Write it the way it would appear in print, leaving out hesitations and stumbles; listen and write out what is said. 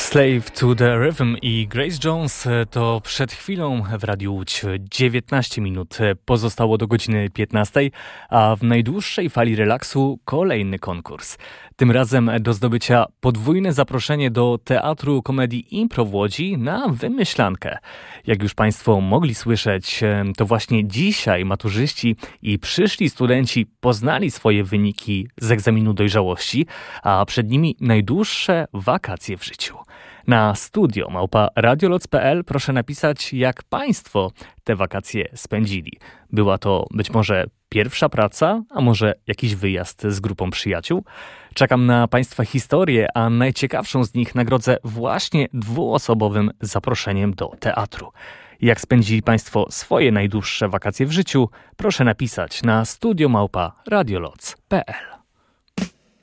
Slave to the Rhythm i Grace Jones to przed chwilą w Radiu Łódź. 19 minut pozostało do godziny 15, a w najdłuższej fali relaksu kolejny konkurs. Tym razem do zdobycia podwójne zaproszenie do Teatru Komedii Impro w Łodzi na wymyślankę. Jak już Państwo mogli słyszeć, to właśnie dzisiaj maturzyści i przyszli studenci poznali swoje wyniki z egzaminu dojrzałości, a przed nimi najdłuższe wakacje w życiu. Na studio@radioloc.pl proszę napisać, jak Państwo te wakacje spędzili. Była to być może pierwsza praca, a może jakiś wyjazd z grupą przyjaciół? Czekam na Państwa historię, a najciekawszą z nich nagrodzę właśnie dwuosobowym zaproszeniem do teatru. Jak spędzili Państwo swoje najdłuższe wakacje w życiu? Proszę napisać na studio@radioloc.pl.